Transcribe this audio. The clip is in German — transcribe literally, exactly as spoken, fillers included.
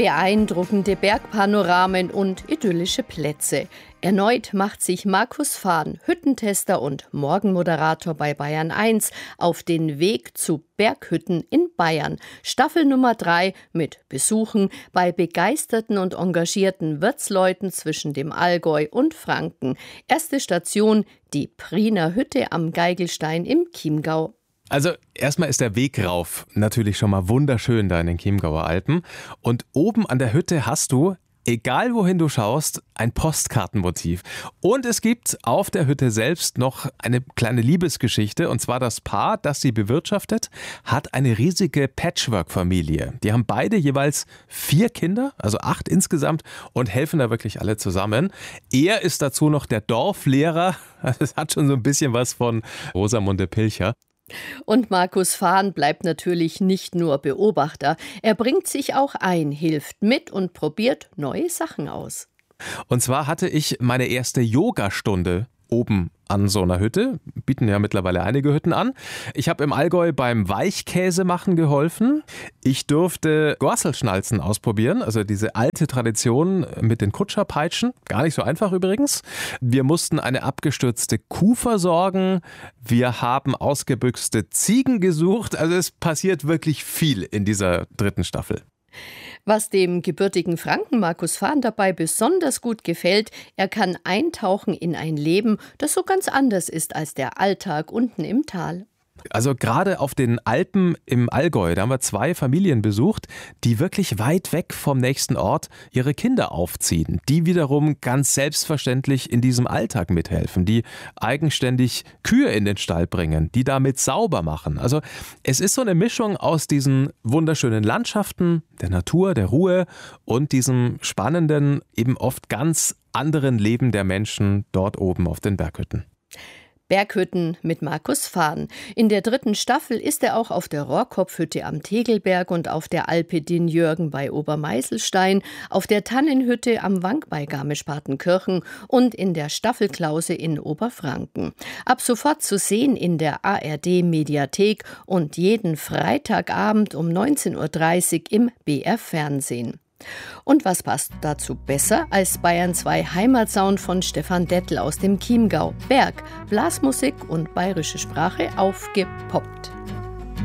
Beeindruckende Bergpanoramen und idyllische Plätze. Erneut macht sich Markus Fahn, Hüttentester und Morgenmoderator bei Bayern eins, auf den Weg zu Berghütten in Bayern. Staffel Nummer drei mit Besuchen bei begeisterten und engagierten Wirtsleuten zwischen dem Allgäu und Franken. Erste Station, die Priener Hütte am Geigelstein im Chiemgau. Also erstmal ist der Weg rauf natürlich schon mal wunderschön da in den Chiemgauer Alpen. Und oben an der Hütte hast du, egal wohin du schaust, ein Postkartenmotiv. Und es gibt auf der Hütte selbst noch eine kleine Liebesgeschichte. Und zwar das Paar, das sie bewirtschaftet, hat eine riesige Patchwork-Familie. Die haben beide jeweils vier Kinder, also acht insgesamt, und helfen da wirklich alle zusammen. Er ist dazu noch der Dorflehrer. Das hat schon so ein bisschen was von Rosamunde Pilcher. Und Markus Fahn bleibt natürlich nicht nur Beobachter. Er bringt sich auch ein, hilft mit und probiert neue Sachen aus. Und zwar hatte ich meine erste Yogastunde oben an so einer Hütte. Bieten ja mittlerweile einige Hütten an. Ich habe im Allgäu beim Weichkäse machen geholfen. Ich durfte Gorselschnalzen ausprobieren, also diese alte Tradition mit den Kutscherpeitschen. Gar nicht so einfach übrigens. Wir mussten eine abgestürzte Kuh versorgen. Wir haben ausgebüxte Ziegen gesucht. Also es passiert wirklich viel in dieser dritten Staffel. Was dem gebürtigen Franken Markus Fahn dabei besonders gut gefällt, er kann eintauchen in ein Leben, das so ganz anders ist als der Alltag unten im Tal. Also gerade auf den Alpen im Allgäu, da haben wir zwei Familien besucht, die wirklich weit weg vom nächsten Ort ihre Kinder aufziehen. Die wiederum ganz selbstverständlich in diesem Alltag mithelfen, die eigenständig Kühe in den Stall bringen, die damit sauber machen. Also es ist so eine Mischung aus diesen wunderschönen Landschaften, der Natur, der Ruhe und diesem spannenden, eben oft ganz anderen Leben der Menschen dort oben auf den Berghütten. Berghütten mit Markus Fahn. In der dritten Staffel ist er auch auf der Rohrkopfhütte am Tegelberg und auf der Alpe Dinjörgen bei Obermeißelstein, auf der Tannenhütte am Wank bei Garmisch-Partenkirchen und in der Staffelklause in Oberfranken. Ab sofort zu sehen in der A R D-Mediathek und jeden Freitagabend um neunzehn Uhr dreißig im B R-Fernsehen. Und was passt dazu besser als Bayern zwei Heimatsound von Stefan Dettel aus dem Chiemgau? Berg, Blasmusik und bayerische Sprache aufgepoppt.